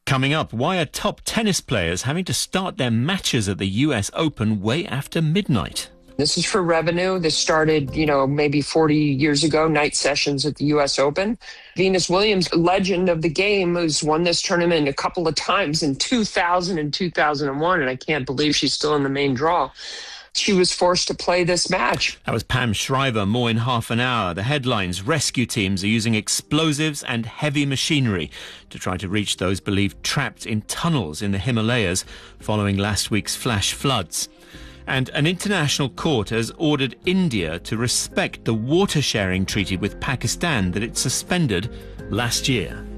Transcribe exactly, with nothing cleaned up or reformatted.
Coming up, why are top tennis players having to start their matches at the U S Open way after midnight? This is for revenue. This started, you know, maybe forty years ago, night sessions at the U S Open. Venus Williams, legend of the game, who's won this tournament a couple of times in two thousand and two thousand one, and I can't believe she's still in the main draw. She was forced to play this match. That was Pam Shriver. More in half an hour. The headlines: rescue teams are using explosives and heavy machinery to try to reach those believed trapped in tunnels in the Himalayas following last week's flash floods. And an international court has ordered India to respect the water sharing treaty with Pakistan that it suspended last year.